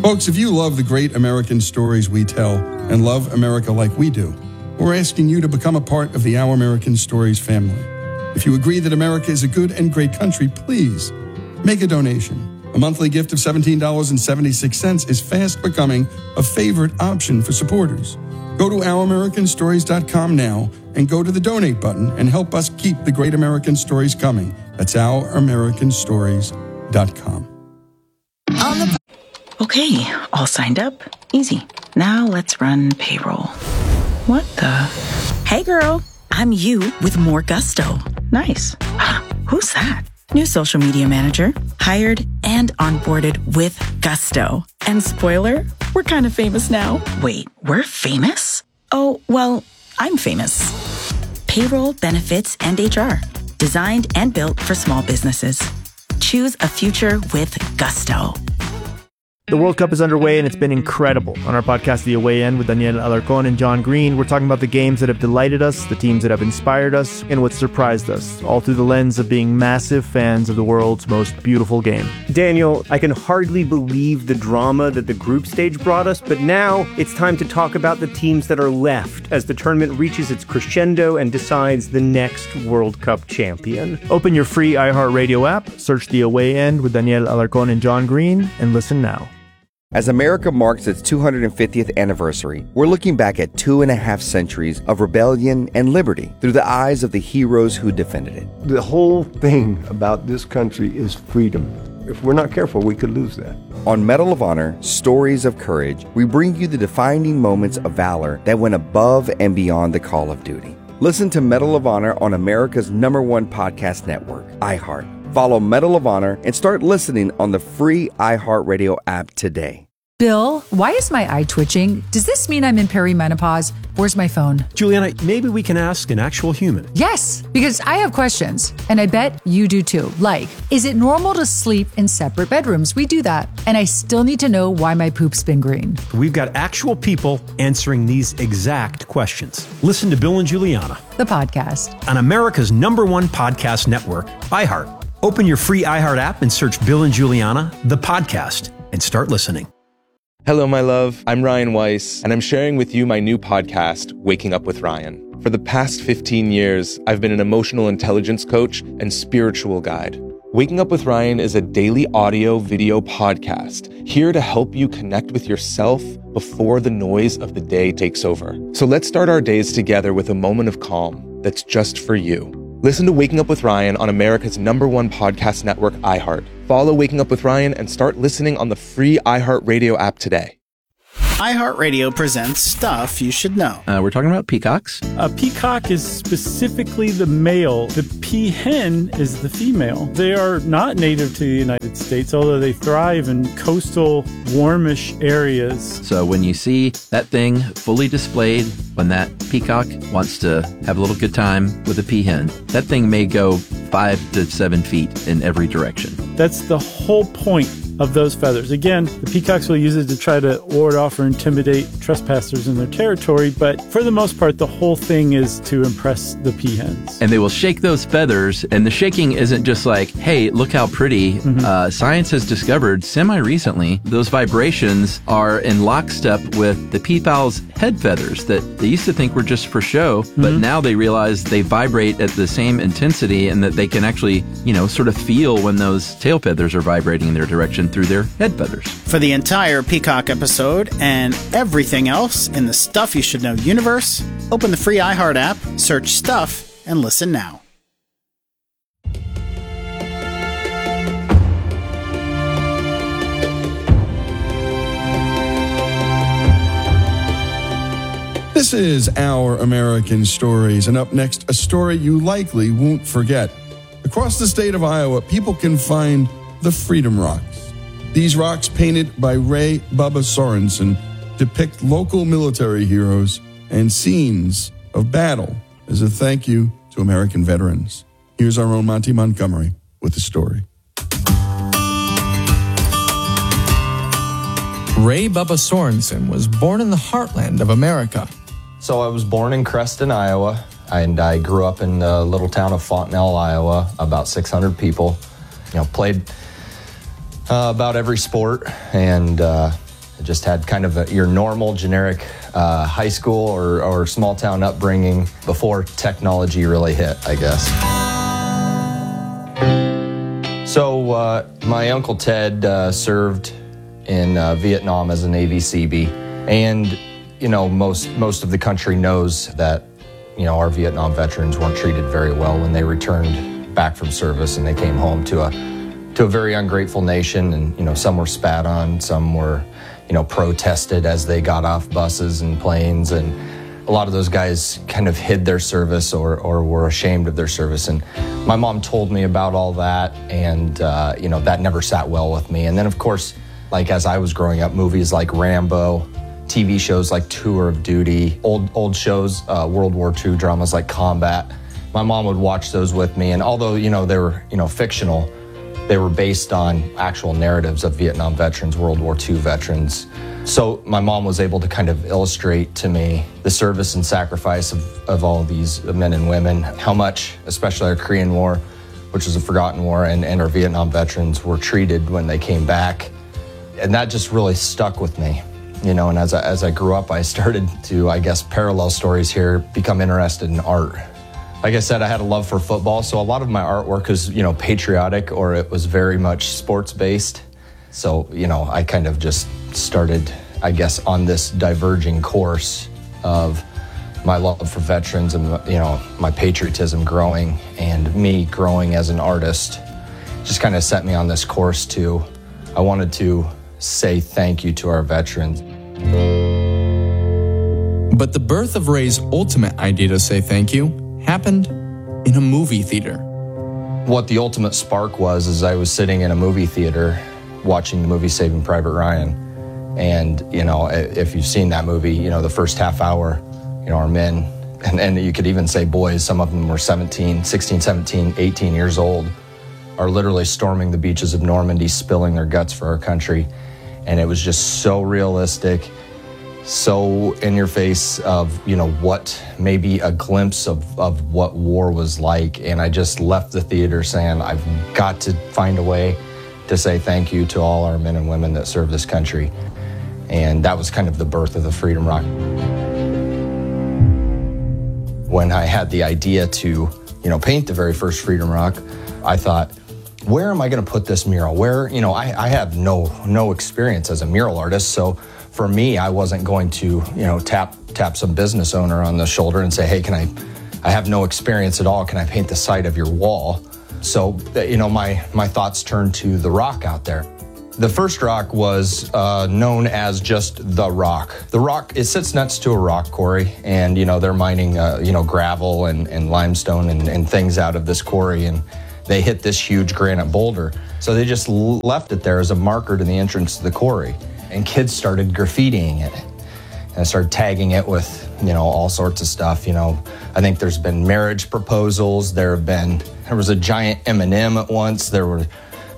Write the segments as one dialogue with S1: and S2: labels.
S1: Folks, if you love the great American stories we tell and love America like we do, we're asking you to become a part of the Our American Stories family. If you agree that America is a good and great country, please make a donation. A monthly gift of $17.76 is fast becoming a favorite option for supporters. Go to OurAmericanStories.com now and go to the donate button and help us keep the great American stories coming. That's OurAmericanStories.com.
S2: Okay, all signed up. Easy. Now let's run payroll. What the? Hey girl, I'm you with more gusto. Nice. Who's that? New social media manager, hired and onboarded with gusto. And spoiler, we're kind of famous now. Wait, we're famous? Oh, well, I'm famous. Payroll, benefits, and HR. Designed and built for small businesses. Choose a future with gusto.
S3: The World Cup is underway, and it's been incredible. On our podcast, The Away End, with Daniel Alarcón and John Green, we're talking about the games that have delighted us, the teams that have inspired us, and what surprised us, all through the lens of being massive fans of the world's most beautiful game.
S4: Daniel, I can hardly believe the drama that the group stage brought us, but now it's time to talk about the teams that are left as the tournament reaches its crescendo and decides the next World Cup champion.
S3: Open your free iHeartRadio app, search The Away End with Daniel Alarcón and John Green, and listen now.
S5: As America marks its 250th anniversary, we're looking back at 2.5 centuries of rebellion and liberty through the eyes of the heroes who defended it.
S6: The whole thing about this country is freedom. If we're not careful, we could lose that.
S5: On Medal of Honor, Stories of Courage, we bring you the defining moments of valor that went above and beyond the call of duty. Listen to Medal of Honor on America's #1 podcast network, iHeart. Follow Medal of Honor and start listening on the free iHeartRadio app today.
S7: Bill, why is my eye twitching? Does this mean I'm in perimenopause? Where's my phone?
S8: Juliana, maybe we can ask an actual human.
S7: Yes, because I have questions, and I bet you do too. Like, is it normal to sleep in separate bedrooms? We do that. And I still need to know why my poop's been green.
S8: We've got actual people answering these exact questions. Listen to Bill and Juliana,
S7: the podcast,
S8: on America's #1 podcast network, iHeart. Open your free iHeart app and search Bill and Juliana, the podcast, and start listening.
S9: Hello, my love. I'm Ryan Weiss, and I'm sharing with you my new podcast, Waking Up with Ryan. For the past 15 years, I've been an emotional intelligence coach and spiritual guide. Waking Up with Ryan is a daily audio video podcast here to help you connect with yourself before the noise of the day takes over. So let's start our days together with a moment of calm that's just for you. Listen to Waking Up with Ryan on America's #1 podcast network, iHeart. Follow Waking Up with Ryan and start listening on the free iHeartRadio app today.
S10: iHeartRadio presents Stuff You Should Know.
S11: We're talking about peacocks.
S12: A peacock is specifically the male. The peahen is the female. They are not native to the United States, although they thrive in coastal, warmish areas.
S11: So when you see that thing fully displayed, when that peacock wants to have a little good time with a peahen, that thing may go 5 to 7 feet in every direction.
S12: That's the whole point of those feathers. Again, the peacocks will use it to try to ward off or intimidate trespassers in their territory, but for the most part, the whole thing is to impress the peahens.
S11: And they will shake those feathers, and the shaking isn't just like, hey, look how pretty. Science has discovered semi-recently those vibrations are in lockstep with the peafowl's head feathers that they used to think were just for show, but now they realize they vibrate at the same intensity and that they can actually, sort of feel when those tail feathers are vibrating in their direction through their head feathers.
S10: For the entire Peacock episode and everything else in the Stuff You Should Know universe, open the free iHeart app, search Stuff, and listen now.
S1: This is Our American Stories, and up next, a story you likely won't forget. Across the state of Iowa, people can find the Freedom Rocks. These rocks, painted by Ray Bubba Sorensen, depict local military heroes and scenes of battle as a thank you to American veterans. Here's our own Monty Montgomery with the story.
S13: Ray Bubba Sorensen was born in the heartland of America.
S14: So I was born in Creston, Iowa, and I grew up in the little town of Fontenelle, Iowa, about 600 people. Played about every sport, and I just had kind of your normal generic high school or small town upbringing before technology really hit, I guess. So my Uncle Ted served in Vietnam as a Navy Seabee. And, you know, most of the country knows that, you know, our Vietnam veterans weren't treated very well when they returned back from service and they came home to a very ungrateful nation. And, you know, some were spat on, some were, you know, protested as they got off buses and planes. And a lot of those guys kind of hid their service or were ashamed of their service. And my mom told me about all that. And, you know, that never sat well with me. And then, of course, like as I was growing up, movies like Rambo, TV shows like Tour of Duty, old shows, World War II dramas like Combat. My mom would watch those with me. And although, you know, they were, you know, fictional, they were based on actual narratives of Vietnam veterans, World War II veterans. So my mom was able to kind of illustrate to me the service and sacrifice of all of these men and women, how much, especially our Korean War, which was a forgotten war, and our Vietnam veterans were treated when they came back. And that just really stuck with me, you know, and as I grew up, I started to, I guess, parallel stories here, become interested in art. Like I said, I had a love for football, so a lot of my artwork was, you know, patriotic, or it was very much sports-based. So, you know, I kind of just started, I guess, on this diverging course of my love for veterans and, you know, my patriotism growing and me growing as an artist. Just kind of set me on this course to, I wanted to say thank you to our veterans.
S13: But the birth of Ray's ultimate idea to say thank you happened in a movie theater.
S14: What the ultimate spark was is I was sitting in a movie theater watching the movie Saving Private Ryan. And, you know, if you've seen that movie, you know, the first half hour, you know, our men, and you could even say boys, some of them were 16, 17, 18 years old, are literally storming the beaches of Normandy, spilling their guts for our country. And it was just so realistic, so in your face of, you know, what maybe a glimpse of what war was like. And I just left the theater saying, I've got to find a way to say thank you to all our men and women that serve this country. And that was kind of the birth of the Freedom Rock. When I had the idea to, you know, paint the very first Freedom Rock, I thought, where am I going to put this mural? Where, you know, I have no experience as a mural artist. So for me, I wasn't going to, you know, tap some business owner on the shoulder and say, hey, I have no experience at all. Can I paint the side of your wall? So, you know, my thoughts turned to the rock out there. The first rock was known as just the rock. The rock, it sits next to a rock quarry, and, you know, they're mining, you know, gravel and limestone and things out of this quarry, and they hit this huge granite boulder. So they just left it there as a marker to the entrance to the quarry. And kids started graffitiing it. And I started tagging it with, you know, all sorts of stuff. You know, I think there's been marriage proposals. There was a giant M&M at once. There were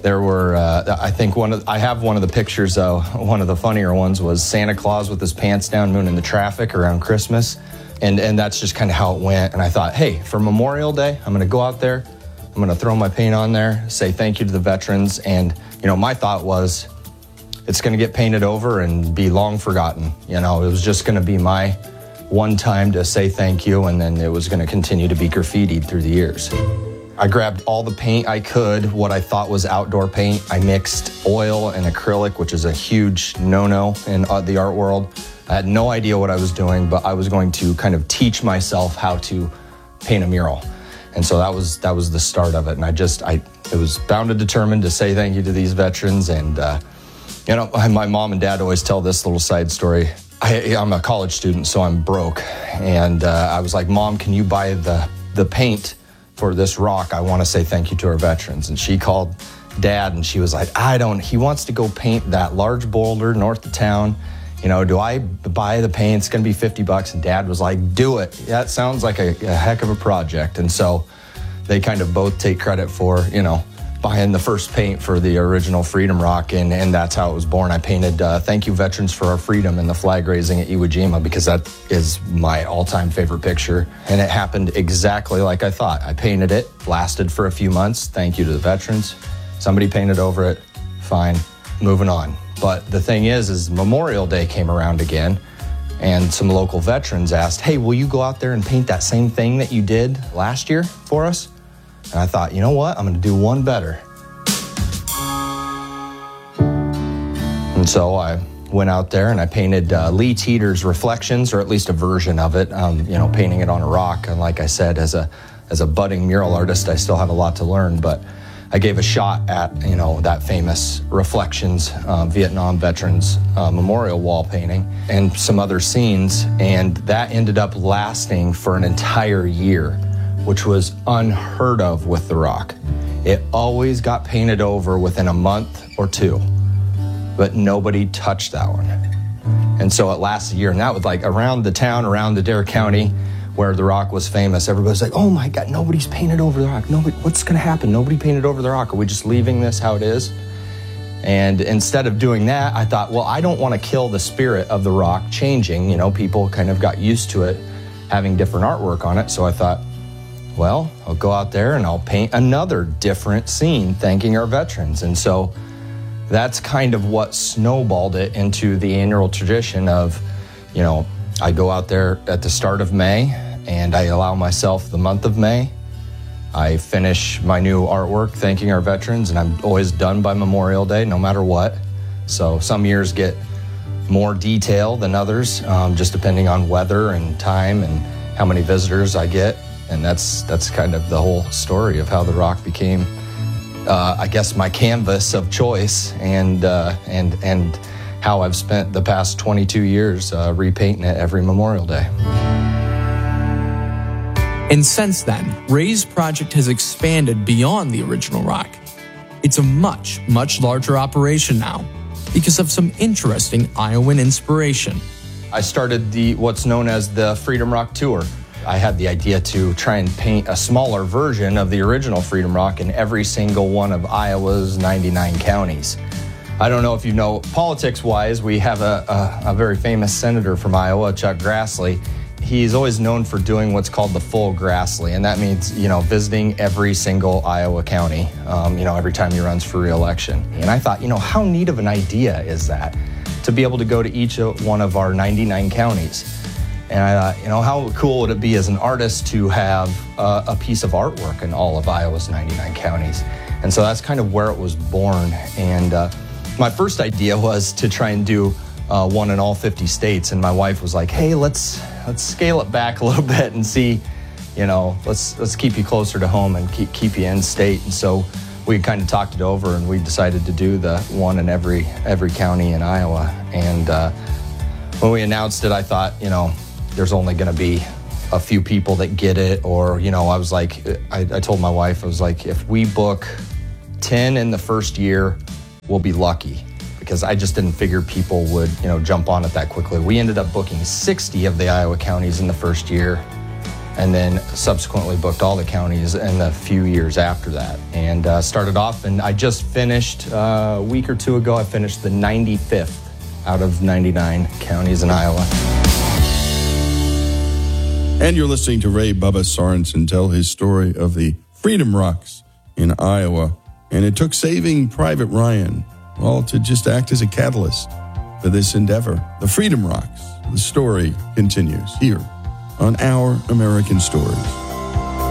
S14: I think I have one of the pictures, one of the funnier ones was Santa Claus with his pants down mooning the traffic around Christmas. And that's just kind of how it went. And I thought, hey, for Memorial Day, I'm going to go out there, I'm going to throw my paint on there, say thank you to the veterans. And, you know, my thought was, it's going to get painted over and be long forgotten. You know, it was just going to be my one time to say thank you, and then it was going to continue to be graffitied through the years. I grabbed all the paint I could, what I thought was outdoor paint. I mixed oil and acrylic, which is a huge no-no in the art world. I had no idea what I was doing, but I was going to kind of teach myself how to paint a mural. And so that was the start of it. And it was bound and determined to say thank you to these veterans. And, you know, my mom and dad always tell this little side story. I'm a college student, so I'm broke. And I was like, Mom, can you buy the paint for this rock? I want to say thank you to our veterans. And she called Dad, and she was like, he wants to go paint that large boulder north of town. You know, do I buy the paint? It's going to be $50. And Dad was like, do it. That sounds like a heck of a project. And so they kind of both take credit for, you know, buying the first paint for the original Freedom Rock, and that's how it was born. I painted Thank You Veterans for Our Freedom and the flag raising at Iwo Jima because that is my all-time favorite picture, and it happened exactly like I thought. I painted it, lasted for a few months, thank you to the veterans. Somebody painted over it, fine. moving on. But the thing is Memorial Day came around again, and some local veterans asked, hey, will you go out there and paint that same thing that you did last year for us? And I thought, you know what? I'm going to do one better. And so I went out there and I painted Lee Teeter's Reflections, or at least a version of it, painting it on a rock. And like I said, as a budding mural artist, I still have a lot to learn, but I gave a shot at, that famous Reflections Vietnam Veterans Memorial wall painting and some other scenes, and that ended up lasting for an entire year, which was unheard of with The Rock. It always got painted over within a month or two, but nobody touched that one. And so it lasted a year, and that was like around the town, around Adair County, where The Rock was famous. Everybody's like, oh my God, nobody's painted over The Rock. What's gonna happen? Nobody painted over The Rock. Are we just leaving this how it is? And instead of doing that, I thought, well, I don't wanna kill the spirit of The Rock changing. People kind of got used to it, having different artwork on it. So I thought, well, I'll go out there and I'll paint another different scene thanking our veterans. And so that's kind of what snowballed it into the annual tradition of, I go out there at the start of May, and I allow myself the month of May. I finish my new artwork thanking our veterans, and I'm always done by Memorial Day, no matter what. So some years get more detail than others, just depending on weather and time and how many visitors I get. And that's kind of the whole story of how The Rock became, I guess, my canvas of choice, and how I've spent the past 22 years repainting it every Memorial Day.
S13: And since then, Ray's project has expanded beyond the original Rock. It's a much, much larger operation now because of some interesting Iowan inspiration.
S14: I started what's known as the Freedom Rock Tour. I had the idea to try and paint a smaller version of the original Freedom Rock in every single one of Iowa's 99 counties. I don't know if you know, politics-wise, we have a very famous senator from Iowa, Chuck Grassley. He's always known for doing what's called the full Grassley, and that means, visiting every single Iowa county, every time he runs for re-election. And I thought, how neat of an idea is that, to be able to go to each one of our 99 counties. And I thought, how cool would it be as an artist to have a piece of artwork in all of Iowa's 99 counties? And so that's kind of where it was born. And my first idea was to try and do one in all 50 states. And my wife was like, hey, let's scale it back a little bit and see, let's keep you closer to home and keep you in state. And so we kind of talked it over, and we decided to do the one in every county in Iowa. And when we announced it, I thought, there's only going to be a few people that get it. Or, I was like, I told my wife, I was like, if we book 10 in the first year, we'll be lucky. Because I just didn't figure people would, jump on it that quickly. We ended up booking 60 of the Iowa counties in the first year, and then subsequently booked all the counties in the few years after that. And started off, and I just finished, a week or two ago, I finished the 95th out of 99 counties in Iowa.
S1: And you're listening to Ray Bubba Sorensen tell his story of the Freedom Rocks in Iowa. And it took Saving Private Ryan, to just act as a catalyst for this endeavor. The Freedom Rocks, the story continues here on Our American Stories.